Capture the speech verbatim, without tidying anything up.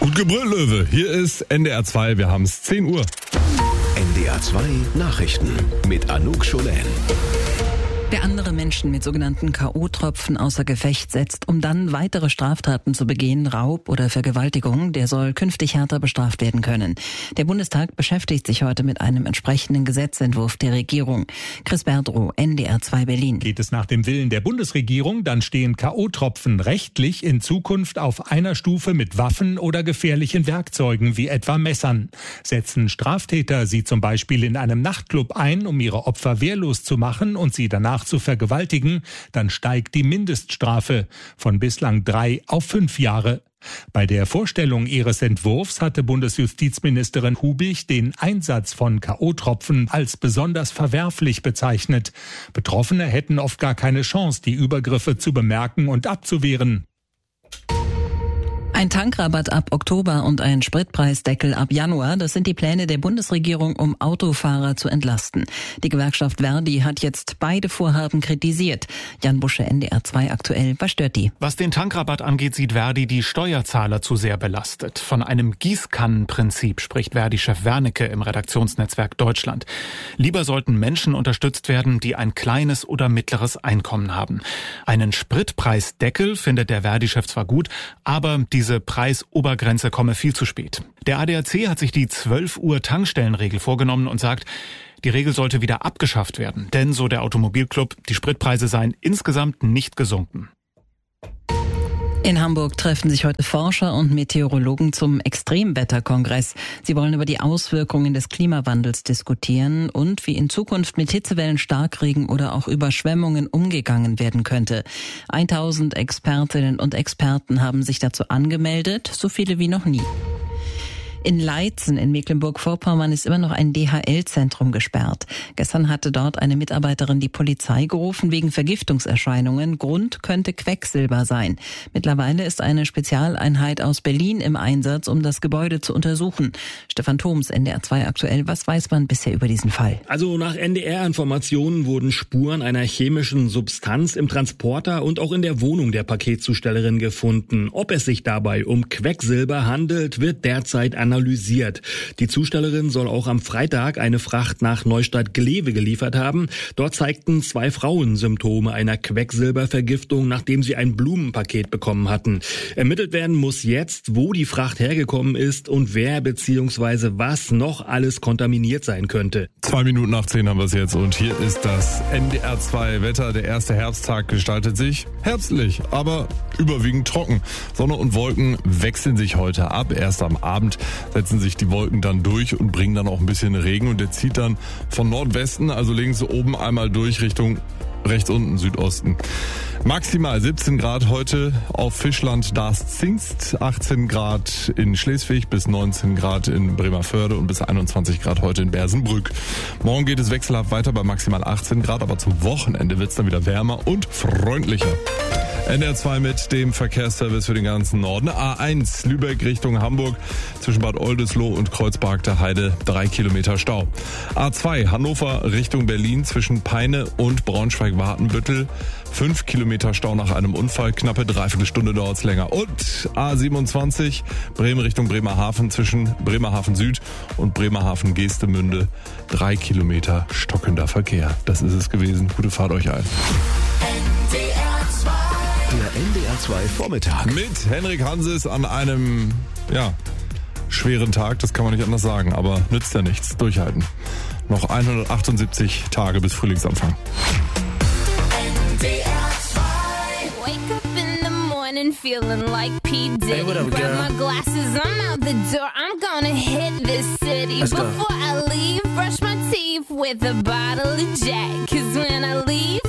Gut gebrüllt, Löwe. Hier ist N D R zwei, wir haben es zehn Uhr. N D R zwei Nachrichten mit Anouk Scholen. Der andere Menschen mit sogenannten K O-Tropfen außer Gefecht setzt, um dann weitere Straftaten zu begehen, Raub oder Vergewaltigung, der soll künftig härter bestraft werden können. Der Bundestag beschäftigt sich heute mit einem entsprechenden Gesetzentwurf der Regierung. Chris Berdrow, N D R zwei Berlin. Geht es nach dem Willen der Bundesregierung, dann stehen K O-Tropfen rechtlich in Zukunft auf einer Stufe mit Waffen oder gefährlichen Werkzeugen wie etwa Messern. Setzen Straftäter sie zum Beispiel in einem Nachtclub ein, um ihre Opfer wehrlos zu machen und sie danach zu vergewaltigen, dann steigt die Mindeststrafe von bislang drei auf fünf Jahre. Bei der Vorstellung ihres Entwurfs hatte Bundesjustizministerin Hubig den Einsatz von K O-Tropfen als besonders verwerflich bezeichnet. Betroffene hätten oft gar keine Chance, die Übergriffe zu bemerken und abzuwehren. Ein Tankrabatt ab Oktober und ein Spritpreisdeckel ab Januar, das sind die Pläne der Bundesregierung, um Autofahrer zu entlasten. Die Gewerkschaft Verdi hat jetzt beide Vorhaben kritisiert. Jan Busche, N D R zwei aktuell. Was stört die? Was den Tankrabatt angeht, sieht Verdi die Steuerzahler zu sehr belastet. Von einem Gießkannenprinzip spricht Verdi-Chef Wernicke im Redaktionsnetzwerk Deutschland. Lieber sollten Menschen unterstützt werden, die ein kleines oder mittleres Einkommen haben. Einen Spritpreisdeckel findet der Verdi-Chef zwar gut, aber die Diese Preisobergrenze komme viel zu spät. Der A D A C hat sich die zwölf Uhr Tankstellenregel vorgenommen und sagt, die Regel sollte wieder abgeschafft werden. Denn, so der Automobilclub, die Spritpreise seien insgesamt nicht gesunken. In Hamburg treffen sich heute Forscher und Meteorologen zum Extremwetterkongress. Sie wollen über die Auswirkungen des Klimawandels diskutieren und wie in Zukunft mit Hitzewellen, Starkregen oder auch Überschwemmungen umgegangen werden könnte. tausend Expertinnen und Experten haben sich dazu angemeldet, so viele wie noch nie. In Leitzen in Mecklenburg-Vorpommern ist immer noch ein D H L-Zentrum gesperrt. Gestern hatte dort eine Mitarbeiterin die Polizei gerufen wegen Vergiftungserscheinungen. Grund könnte Quecksilber sein. Mittlerweile ist eine Spezialeinheit aus Berlin im Einsatz, um das Gebäude zu untersuchen. Stefan Thoms, N D R zwei aktuell. Was weiß man bisher über diesen Fall? Also nach N D R-Informationen wurden Spuren einer chemischen Substanz im Transporter und auch in der Wohnung der Paketzustellerin gefunden. Ob es sich dabei um Quecksilber handelt, wird derzeit analysiert. analysiert. Die Zustellerin soll auch am Freitag eine Fracht nach Neustadt-Glewe geliefert haben. Dort zeigten zwei Frauen Symptome einer Quecksilbervergiftung, nachdem sie ein Blumenpaket bekommen hatten. Ermittelt werden muss jetzt, wo die Fracht hergekommen ist und wer bzw. was noch alles kontaminiert sein könnte. Zwei Minuten nach zehn haben wir es jetzt und hier ist das N D R zwei Wetter. Der erste Herbsttag gestaltet sich herbstlich, aber überwiegend trocken. Sonne und Wolken wechseln sich heute ab. Erst am Abend setzen sich die Wolken dann durch und bringen dann auch ein bisschen Regen und der zieht dann von Nordwesten, also links oben einmal durch Richtung rechts unten, Südosten. Maximal siebzehn Grad heute auf Fischland Darß-Zingst, achtzehn Grad in Schleswig bis neunzehn Grad in Bremerförde und bis einundzwanzig Grad heute in Bersenbrück. Morgen geht es wechselhaft weiter bei maximal achtzehn Grad, aber zum Wochenende wird es dann wieder wärmer und freundlicher. N D R zwei mit dem Verkehrsservice für den ganzen Norden. A eins Lübeck Richtung Hamburg zwischen Bad Oldesloe und Kreuzberg der Heide drei Kilometer Stau. A zwei Hannover Richtung Berlin zwischen Peine und Braunschweig-Wartenbüttel fünf Kilometer Stau nach einem Unfall, knappe dreiviertel Stunde dauert's länger. Und A siebenundzwanzig Bremen Richtung Bremerhaven zwischen Bremerhaven Süd und Bremerhaven Geestemünde drei Kilometer stockender Verkehr. Das ist es gewesen. Gute Fahrt euch allen. Der N D R zwei Vormittag. Mit Henrik Hanses an einem, ja, schweren Tag, das kann man nicht anders sagen, aber nützt ja nichts. Durchhalten. Noch hundertachtundsiebzig Tage bis Frühlingsanfang. N D R zwei. Wake up in the morning feeling like P. Diddy. Hey, what up, Grab girl? my glasses, I'm out the door. I'm gonna hit this city. Let's go. Before I leave, brush my teeth with a bottle of Jack. Cause when I leave,